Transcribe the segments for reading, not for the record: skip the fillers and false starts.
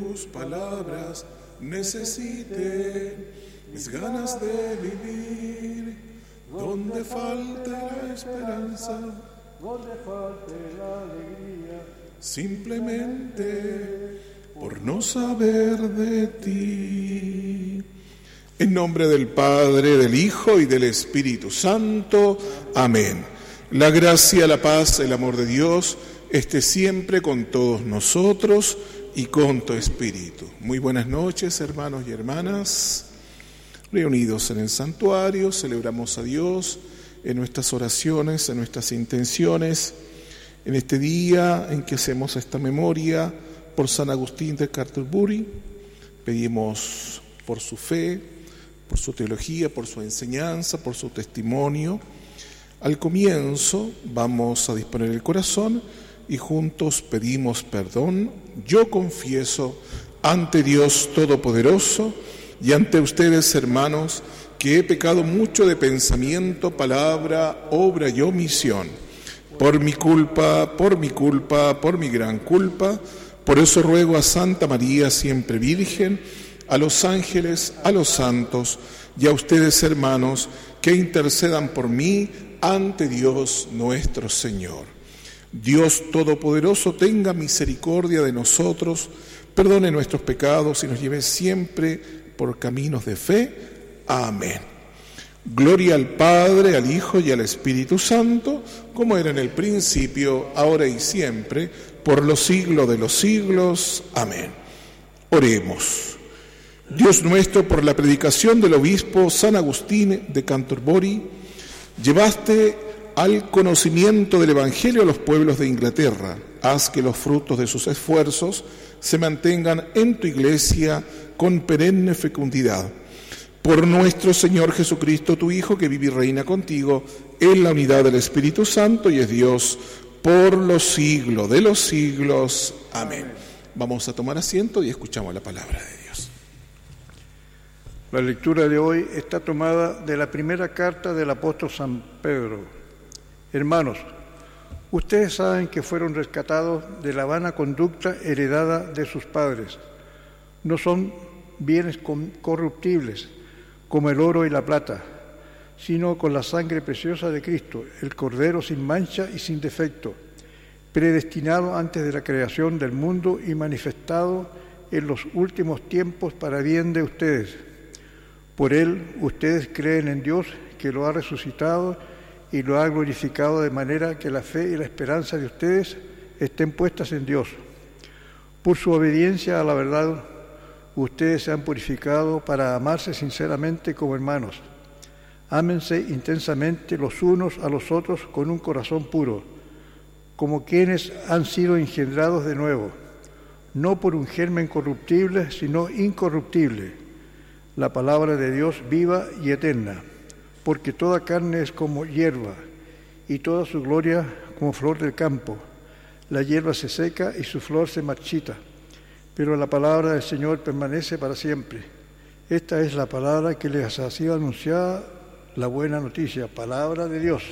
tus palabras necesite mis ganas de vivir, donde falte la esperanza, donde falte la alegría, simplemente por no saber de ti. En nombre del Padre, del Hijo y del Espíritu Santo. Amén. La gracia, la paz, el amor de Dios esté siempre con todos nosotros y con tu espíritu. Muy buenas noches, hermanos y hermanas. Reunidos en el santuario, celebramos a Dios en nuestras oraciones, en nuestras intenciones, en este día en que hacemos esta memoria por San Agustín de Canterbury. Pedimos por su fe, por su teología, por su enseñanza, por su testimonio. Al comienzo vamos a disponer el corazón y juntos pedimos perdón. Yo confieso ante Dios Todopoderoso y ante ustedes, hermanos, que he pecado mucho de pensamiento, palabra, obra y omisión, por mi culpa, por mi gran culpa. Por eso ruego a Santa María, siempre Virgen, a los ángeles, a los santos y a ustedes, hermanos, que intercedan por mí ante Dios nuestro Señor. Dios Todopoderoso tenga misericordia de nosotros, perdone nuestros pecados y nos lleve siempre por caminos de fe. Amén. Gloria al Padre, al Hijo y al Espíritu Santo, como era en el principio, ahora y siempre, por los siglos de los siglos. Amén. Oremos. Dios nuestro, por la predicación del obispo San Agustín de Canterbury, llevaste al conocimiento del Evangelio a los pueblos de Inglaterra. Haz que los frutos de sus esfuerzos se mantengan en tu Iglesia con perenne fecundidad. Por nuestro Señor Jesucristo, tu Hijo, que vive y reina contigo en la unidad del Espíritu Santo y es Dios por los siglos de los siglos. Amén. Vamos a tomar asiento y escuchamos la palabra de Dios. La lectura de hoy está tomada de la primera carta del apóstol San Pedro. Hermanos, ustedes saben que fueron rescatados de la vana conducta heredada de sus padres. No son bienes corruptibles, como el oro y la plata, sino con la sangre preciosa de Cristo, el Cordero sin mancha y sin defecto, predestinado antes de la creación del mundo y manifestado en los últimos tiempos para bien de ustedes. Por él ustedes creen en Dios, que lo ha resucitado y lo ha glorificado, de manera que la fe y la esperanza de ustedes estén puestas en Dios. Por su obediencia a la verdad, ustedes se han purificado para amarse sinceramente como hermanos. Ámense intensamente los unos a los otros con un corazón puro, como quienes han sido engendrados de nuevo, no por un germen corruptible, sino incorruptible, la palabra de Dios viva y eterna, porque toda carne es como hierba, y toda su gloria como flor del campo. La hierba se seca y su flor se marchita, pero la palabra del Señor permanece para siempre. Esta es la palabra que les ha sido anunciada, la buena noticia, palabra de Dios.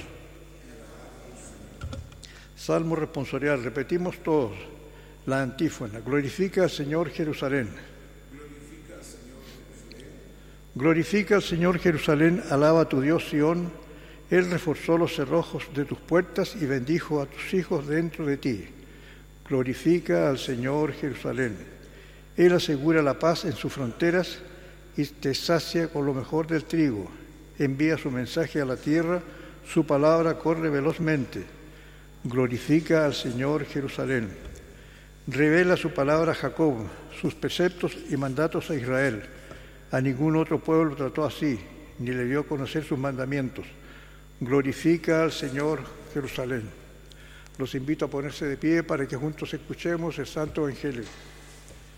Salmo responsorial, repetimos todos la antífona. Glorifica al Señor Jerusalén. Glorifica al Señor Jerusalén, alaba a tu Dios Sión. Él reforzó los cerrojos de tus puertas y bendijo a tus hijos dentro de ti. Glorifica al Señor Jerusalén. Él asegura la paz en sus fronteras y te sacia con lo mejor del trigo. Envía su mensaje a la tierra, su palabra corre velozmente. Glorifica al Señor Jerusalén. Revela su palabra a Jacob, sus preceptos y mandatos a Israel. A ningún otro pueblo trató así, ni le dio a conocer sus mandamientos. Glorifica al Señor Jerusalén. Los invito a ponerse de pie para que juntos escuchemos el Santo Evangelio.